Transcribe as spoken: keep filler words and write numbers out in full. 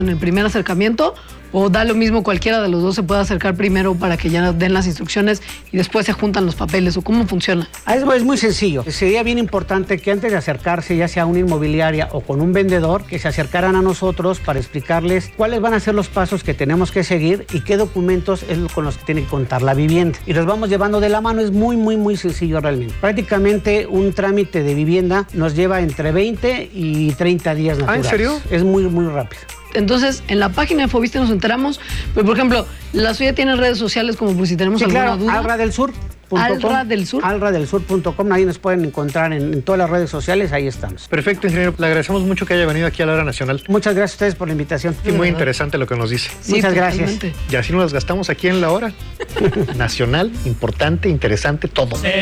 en el primer acercamiento, o da lo mismo, cualquiera de los dos se puede acercar primero para que ya den las instrucciones y después se juntan los papeles, o cómo funciona? Es muy sencillo. Sería bien importante que antes de acercarse, ya sea a una inmobiliaria o con un vendedor, que se acercaran a nosotros para explicarles cuáles van a ser los pasos que tenemos que seguir y qué documentos es con los que tiene que contar la vivienda. Y los vamos llevando de la mano. Es muy, muy, muy sencillo realmente. Prácticamente un trámite de vivienda nos lleva entre veinte y treinta días naturales. ¿Ah, en serio? Es muy, muy rápido. Entonces, en la página de Foviste nos enteramos, pero por ejemplo, la suya tiene redes sociales, como pues si tenemos sí, alguna claro, duda. Alra del Sur. Alra del Sur. alra del sur punto com, ahí nos pueden encontrar en, en todas las redes sociales, ahí estamos. Perfecto, ingeniero. Le agradecemos mucho que haya venido aquí a la Hora Nacional. Muchas gracias a ustedes por la invitación. Y muy interesante lo que nos dice. Sí, muchas totalmente. gracias. Y así nos las gastamos aquí en la Hora Nacional, importante, interesante, todo.